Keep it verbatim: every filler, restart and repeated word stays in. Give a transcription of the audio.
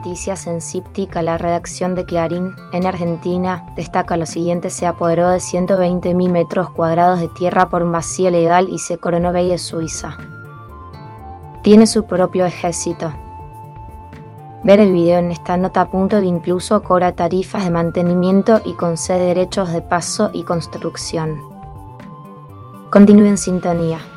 noticias en Cíptica, la redacción de Clarín, en Argentina, destaca lo siguiente: se apoderó de ciento veinte mil metros cuadrados de tierra por un vacío legal y se coronó rey de Suiza. Tiene su propio ejército. Ver el video en esta nota. Punto de incluso cobra tarifas de mantenimiento y concede derechos de paso y construcción. Continúe en sintonía.